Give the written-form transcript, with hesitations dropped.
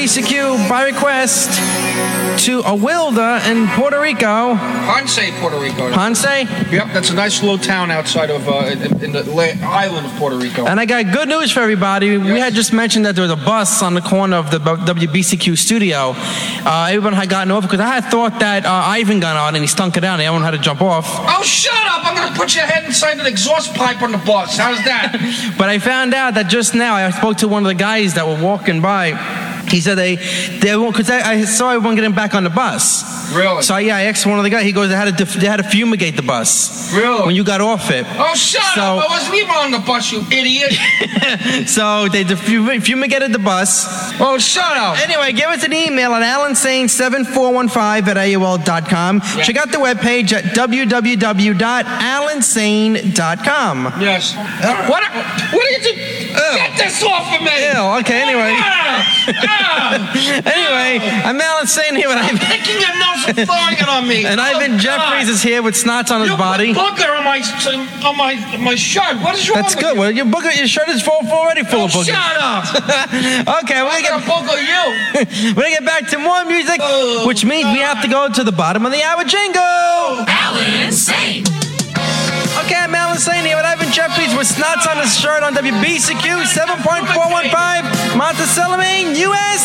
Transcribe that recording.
WBCQ by request to Awilda in Puerto Rico. Ponce, Puerto Rico. Ponce? Yep, that's a nice little town outside of in the island of Puerto Rico. And I got good news for everybody. Yes. We had just mentioned that there was a bus on the corner of the WBCQ studio. Everyone had gotten off because I had thought that Ivan got on and he stunk it out and everyone had to jump off. Oh, shut up! I'm going to put your head inside an exhaust pipe on the bus. How's that? But I found out that just now I spoke to one of the guys that were walking by. He said they won't, because I saw everyone getting back on the bus. Really? So yeah, I asked one of the guys. He goes, they had to fumigate the bus. Really? When you got off it. Oh, shut up! I wasn't even on the bus, you idiot. So they fumigated the bus. Oh, shut up! Anyway, give us an email at alansane7415@AOL.com. Yeah. Check out the webpage at www.alansane.com. Yes. What are you doing? Get this off of me! Ew, okay, anyway. Anyway, I'm Alan Sane here, and I'm picking your nose and throwing it on me. And Ivan Jeffries is here with snots on his body. You booger on my shirt. What is wrong That's with good. you? Well, your shut is already full of boogers. Shut up! Okay, we're gonna booger you. We're gonna get back to more music, which means we have to go to the bottom of the hour jingle. Alan Sane. Okay, I'm Alan Sane here with Ivan Jeffries with snots on his shirt on WBCQ 7.415 Montecello, Maine, USA.